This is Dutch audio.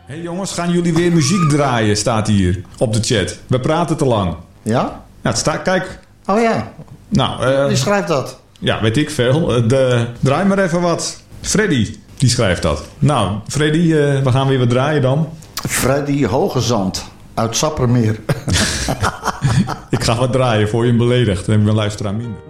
Hey jongens, gaan jullie weer muziek draaien? Staat hier op de chat. We praten te lang. Ja? Ja, het staat, kijk. Oh ja. Nou, Wie schrijft dat? ja, weet ik veel. Draai maar even wat. Freddy, die schrijft dat. Nou, Freddy, we gaan weer wat draaien dan. Freddy Hogezand uit Sappermeer. Ik ga wat draaien voor je hem beledigt. Dan heb ik een luisteraar minder.